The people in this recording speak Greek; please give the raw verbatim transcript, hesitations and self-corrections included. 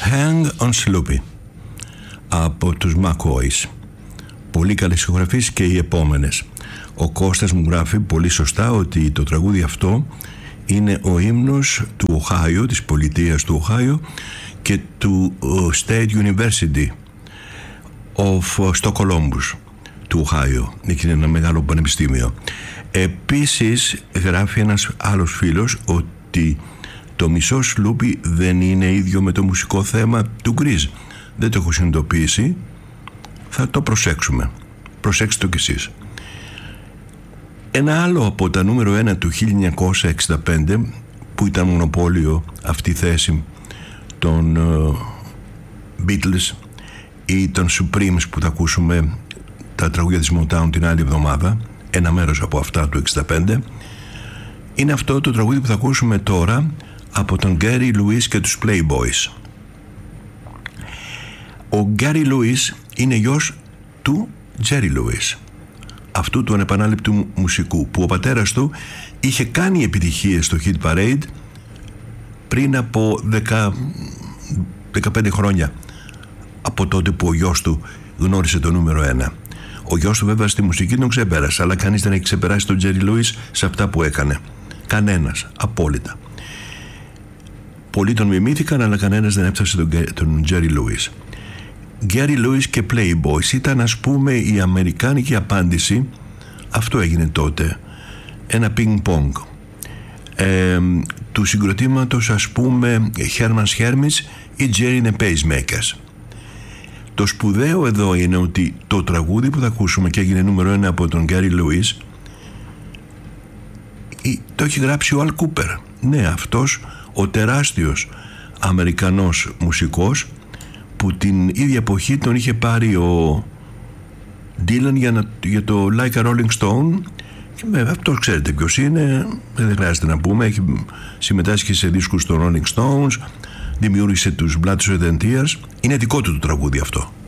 Hang on Sloopy από τους McCoys. Πολύ καλές ηχογραφίες και οι επόμενες. Ο Κώστας μου γράφει πολύ σωστά ότι το τραγούδι αυτό είναι ο ύμνος του Οχάιο, της πολιτείας του Οχάιο και του State University of στο Columbus του Οχάιο. Είναι ένα μεγάλο πανεπιστήμιο. Επίσης γράφει ένας άλλος φίλος ότι το μισό Σλούπι δεν είναι ίδιο με το μουσικό θέμα του Grease. Δεν το έχω συνειδητοποιήσει. Θα το προσέξουμε. Προσέξτε το κι εσείς. Ένα άλλο από τα νούμερο ένα του χίλια εννιακόσια εξήντα πέντε, που ήταν μονοπόλιο αυτή η θέση των uh, Beatles ή των Supremes, που θα ακούσουμε τα τραγούδια της Motown την άλλη εβδομάδα, ένα μέρος από αυτά του εξήντα πέντε, είναι αυτό το τραγούδι που θα ακούσουμε τώρα από τον Gary Lewis και τους Playboys. Ο Gary Lewis είναι γιος του Jerry Lewis, αυτού του ανεπανάληπτου μουσικού, που ο πατέρας του είχε κάνει επιτυχίες στο Hit Parade πριν από δέκα, δεκαπέντε χρόνια από τότε που ο γιος του γνώρισε το νούμερο ένα. Ο γιος του βέβαια στη μουσική τον ξεπέρασε, αλλά κανείς δεν έχει ξεπεράσει τον Jerry Lewis σε αυτά που έκανε. Κανένας, απόλυτα. Πολλοί τον μιμήθηκαν, αλλά κανένας δεν έφτασε τον, τον Jerry Lewis. Gary Lewis και Playboys ήταν, ας πούμε, η αμερικάνικη απάντηση, αυτό έγινε τότε, ένα ping-pong ε, του συγκροτήματος, ας πούμε, Herman's Hermits ή Jerry and the Pacemakers. Το σπουδαίο εδώ είναι ότι το τραγούδι που θα ακούσουμε και έγινε νούμερο ένα από τον Gary Lewis το έχει γράψει ο Al Cooper. Ναι, αυτός ο τεράστιος Αμερικανός μουσικός που την ίδια εποχή τον είχε πάρει ο Dylan για, να, για το Like a Rolling Stone, και με αυτό ξέρετε ποιος είναι, δεν χρειάζεται να πούμε. Έχει συμμετάσχει σε δίσκους των Rolling Stones, δημιούργησε τους Blood Sweat and Tears. Είναι δικό του το τραγούδι αυτό.